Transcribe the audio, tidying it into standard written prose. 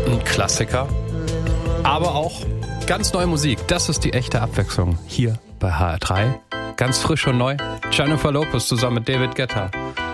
ein Klassiker, aber auch ganz neue Musik. Das ist die echte Abwechslung hier bei HR3. Ganz frisch und neu. Jennifer Lopez zusammen mit David Guetta.